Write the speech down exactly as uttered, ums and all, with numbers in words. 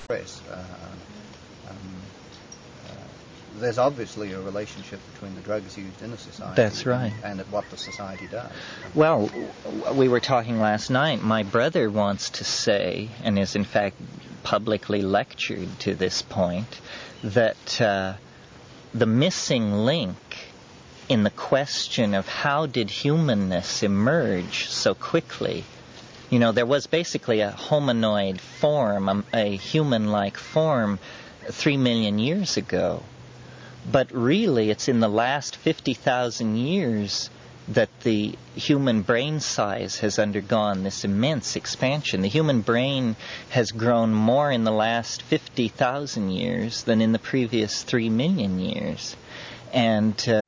express. Uh, um, uh, there's obviously a relationship between the drugs used in a society That's right. and, and what the society does. Well, we were talking last night. My brother wants to say, and is in fact publicly lectured to this point, that uh, the missing link in the question of how did humanness emerge so quickly. You know, there was basically a hominoid form, a, a human-like form, three million years ago. But really, it's in the last fifty thousand years that the human brain size has undergone this immense expansion. The human brain has grown more in the last fifty thousand years than in the previous three million years. And uh,